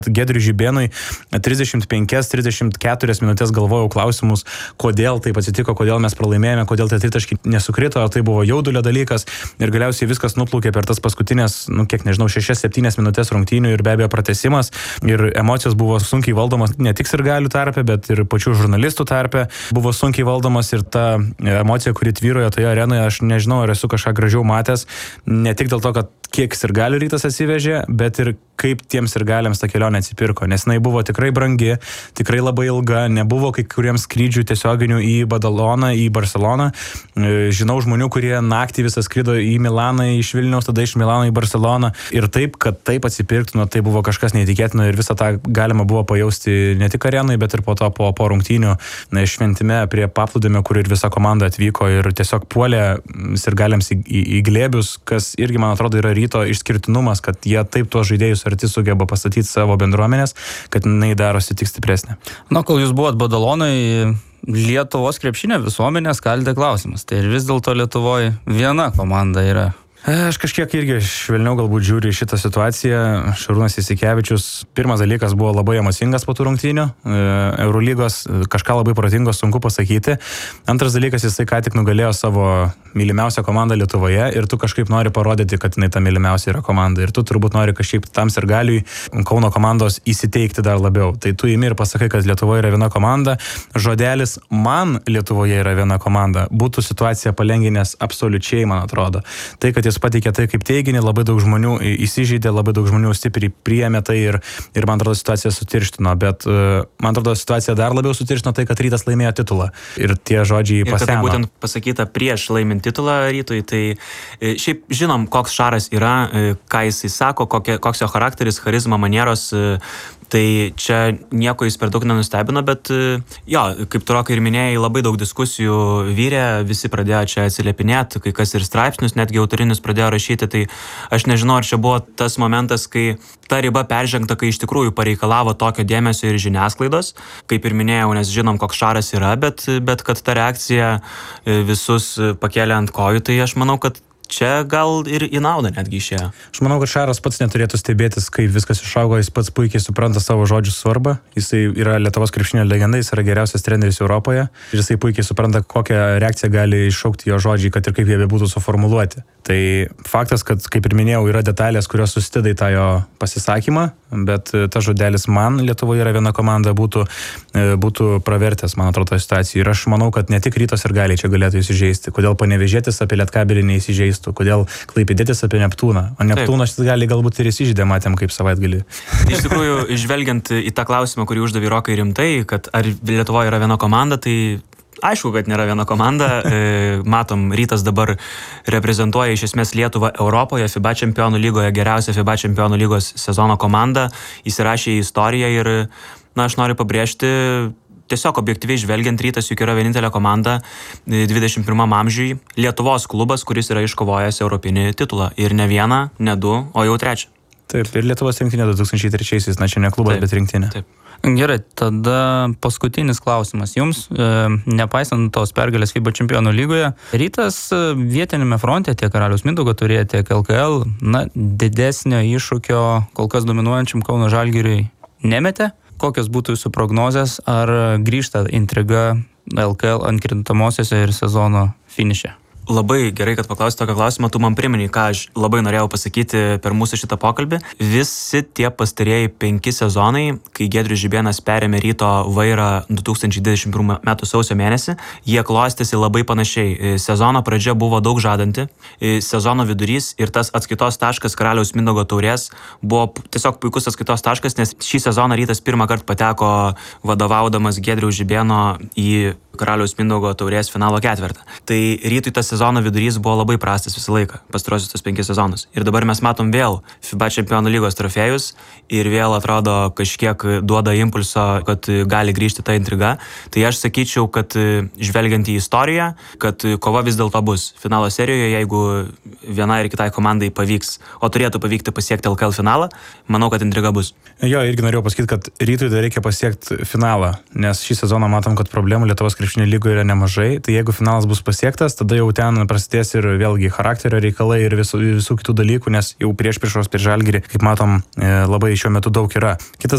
Giedriui Žibėnui 35-34 minutės galvojau klausimus, kodėl taip atsitiko, kodėl mes pralaimėjome, kodėl tie tritaškiai nesukrito, ar tai buvo jaudulio dalykas ir galiausiai viskas nuplaukė per tas paskutinės, 6-7 minutės rungtynių ir be abejo pratęsimas ir emocijos buvo sunkiai valdomas ne tik sirgalių tarpe, bet ir pačių žurnalistų tarpe buvo sunkiai valdomas ir ta emocija, kuri tvyrojo toje arenoje, aš nežinau, ar esu kažką gražiau matęs, ne tik dėl to, kad kiek sirgalių Rytas atsivežė, bet ir kaip tiems sirgaliams ta kelionė atsipirko, nes jinai buvo tikrai brangi, tikrai labai ilga, nebuvo kai kuriems skrydžių tiesioginių į Badaloną, į Barceloną. Žinau žmonių, kurie naktį visą skrido į Milaną, iš Vilniaus, tada iš Milano į Barceloną ir taip, kad taip atsipirktų, tai buvo kažkas neįtikėtino ir visą tą galima buvo pajausti ne tik arenai, bet ir po to po rungtynių šventime prie paplūdimio, kur ir visa komanda atvyko ir tiesiog puolė sirgaliams į glėbius, kas irgi, man atrodo, yra Ryto išskirtinumas, kad jie taip tuos žaidėjus arti sugeba pastatyti savo bendruomenės, kad jinai darosi tik stipresnė. Kol jūs buvot Badalonai, Lietuvos krepšinio visuomenės kaldė klausimas. Tai ir vis dėlto Lietuvoje viena komanda yra. Aš kažkiek irgi švelniau galbūt žiūriu į šitą situaciją. Šarūnas Jasikevičius, pirmas dalykas buvo labai emocingas po tų rungtynių. Eurolygos kažką labai protingo, sunku pasakyti. Antras dalykas, jisai ką tik nugalėjo savo mylimiausią komandą Lietuvoje ir tu kažkaip nori parodyti, kad jinai ta mylimiausia yra komanda. Ir tu turbūt nori kažkaip tam sirgaliui Kauno komandos įsiteikti dar labiau. Tai tu imi ir pasakai, kad Lietuvoje yra viena komanda. Žodelis man Lietuvoje yra viena komanda. Būtų situacija palengvinęs absoliučiai, man atrodo. Tai, kad jis pateikė tai kaip teiginį, labai daug žmonių įsižeidė, labai daug žmonių stipriai priėmė tai ir man atrodo situacija sutirštino, bet man atrodo situacija dar labiau sutirštino tai, kad Rytas laimėjo titulą ir tie žodžiai paseno. Ir kad tai būtent pasakyta prieš laimint titulą Rytui, tai šiaip žinom, koks Šaras yra, ką jisai sako, koks jo charakteris, charizma, manieros, tai čia nieko jis per daug nenustebino, bet jo, kaip tu Rokai ir minėjai, labai daug diskusijų vyrė, visi pradėjo čia atsiliepinėti, kai kas ir straipsnius, netgi autorinius pradėjo rašyti, tai aš nežinau, ar čia buvo tas momentas, kai ta riba peržengta, kai iš tikrųjų pareikalavo tokio dėmesio ir žiniasklaidos, kaip ir minėjau, nes žinom, koks Šaras yra, bet kad ta reakcija visus pakėlė ant kojų, tai aš manau, kad čia gal ir į naudą netgi išėjo. Aš manau, kad Šaras pats neturėtų stebėtis, kaip viskas išaugo, jis pats puikiai supranta savo žodžių svarbą, jisai yra Lietuvos krepšinio legenda, jis yra geriausias treneris Europoje ir jisai puikiai supranta, kokią reakciją gali iššaukti jo žodžiai, kad ir kaip jie būtų suformuluoti. Tai faktas, kad, kaip ir minėjau, yra detalės, kurios susideda į tą jo pasisakymą, bet ta žodelis man Lietuvoje yra viena komanda būtų pravertęs, man atrodo, situacijų. Ir aš manau, kad ne tik Rytas ir gali čia galėtų įsižeisti. Kodėl Panevėžietis apie Lietkabelį neįsižeistų, kodėl Klaipėdietis apie Neptūną. O Neptūnas gali galbūt ir įsižeidė, matėm kaip savaitgalį. Iš tikrųjų, žvelgiant į tą klausimą, kurį uždavė Rokai rimtai, kad ar Lietuvoje yra viena komanda, tai aišku, kad nėra viena komanda. Matom, Rytas dabar reprezentuoja iš esmės Lietuvą Europoje, FIBA čempionų lygoje, geriausia FIBA čempionų lygos sezono komanda, įsirašė į istoriją ir, aš noriu pabrėžti, tiesiog objektyviai žvelgiant, Rytas juk yra vienintelė komanda 21 amžiui, Lietuvos klubas, kuris yra iškovojęs europinį titulą. Ir ne vieną, ne du, o jau trečią. Taip, ir Lietuvos rinktinė 2003-aisiais, čia ne klubas, bet rinktinė. Taip. Gerai, tada paskutinis klausimas jums. Nepaisant tos pergalės FIBA čempionų lygoje, Rytas vietinėme fronte tiek Karaliaus Mindaugo turėjo, tiek LKL, didesnio iššūkio kol kas dominuojančiam Kauno Žalgiriui nemetė. Kokios būtų jūsų prognozės, ar grįžta intriga LKL ant krintamosiose ir sezono finiše? Labai gerai, kad paklausai tokio klausimo, tu man primeni, ką aš labai norėjau pasakyti per mūsų šitą pokalbį. Visi tie pastarieji 5 sezonai, kai Giedrius Žibėnas perėmė Ryto vairą 2021 metų sausio mėnesį, jie klostėsi labai panašiai. Sezono pradžia buvo daug žadanti, sezono vidurys ir tas atskaitos taškas Karaliaus Mindaugo taurės buvo tiesiog puikus atskaitos taškas, nes šį sezoną Rytas pirmą kartą pateko vadovaudamas Giedriaus Žibėno į Karaliaus Mindaugo taurės finalo ketvertą. Tai Rytui tas sezono vidurys buvo labai prastas visą laiką, pastarosius tos 5 sezonus. Ir dabar mes matom vėl FIBA čempionų lygos trofėjus ir vėl atrodo kažkiek duoda impulso, kad gali grįžti ta intriga. Tai aš sakyčiau, kad žvelgiant į istoriją, kad kova vis dėlto bus finalo serijoje, jeigu vienai ir kitai komandai pavyks, o turėtų pavykti pasiekti LKL finalą, manau, kad intriga bus. Jo, irgi norėjau pasakyti, kad Rytui dar reikia pasiekti finalą, nes šį sezoną matom, kad problemų Lietuvos krepšinio lygoje yra nemažai, tai jeigu finalas bus pasiektas, tada jau ten prasidės ir vėlgi charakterio reikalai ir visų kitų dalykų, nes jau priešpriešos prieš Žalgirį, kaip matom, labai šiuo metu daug yra. Kitas